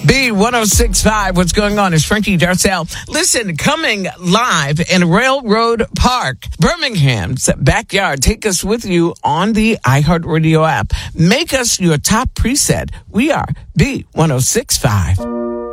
B1065, what's going on? It's Frankie Darcell. Listen, coming live in Railroad Park, Birmingham's backyard. Take us with you on the iHeartRadio app. Make us your top preset. We are B1065.